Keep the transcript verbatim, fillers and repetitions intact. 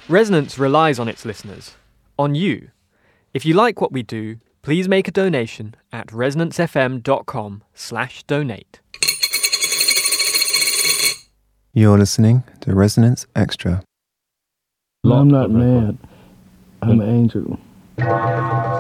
Resonance relies on its listeners, on you. If you like what we do, please make a donation at resonancefm.com slash donate. You're listening to Resonance Extra. I'm not mad. I'm an angel.